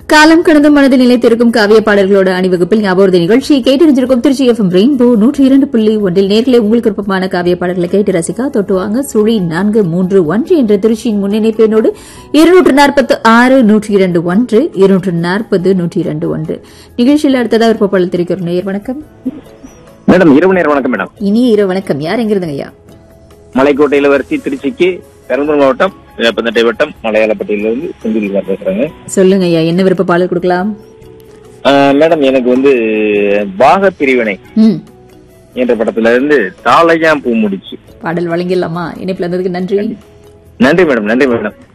காலம் கடந்த மனதில் நிலைத்திருக்கும் காவிய பாடல்களோட அணிவகுப்பில் ஞாபக நிகழ்ச்சியை கேட்டறிஞ்சிருக்கும் திருச்சி எஃப்எம் ரெயின்போ 102.1 நேரிலே உங்களுக்கு விருப்பமான காவிய பாடல்களை கேட்டு ரசிக்கா தொட்டுவாங்க 431 என்ற திருச்சியின் முன்னிணைப்பு எண்ணோடு 246 102 240 நிகழ்ச்சியில் அடுத்ததா விருப்பப்பாடல் தெரிவிக்கிற நேயர் வணக்கம். மேடம் இரவு நேரம் வணக்கம் மேடம். இனிய இரவு வணக்கம். யார் எங்கிருந்துங்க ஐயா? மலைக்கோட்டை இளவரசி திருச்சிக்கு பெரம்பலூர் மாவட்டம் வேப்பந்தட்டை வட்டம் மலையாளப்பட்டியிலிருந்து செந்தில் பேசுறேங்க. சொல்லுங்க ஐயா, என்ன விருப்ப பாடல் கொடுக்கலாம்? மேடம் எனக்கு பாக பிரிவினை என்ற படத்துல இருந்து தாளையாம் பூ முடிச்சு பாடல் வழங்கிடலாமா? இணைப்புல இருந்ததுக்கு நன்றி. நன்றி மேடம். நன்றி மேடம்.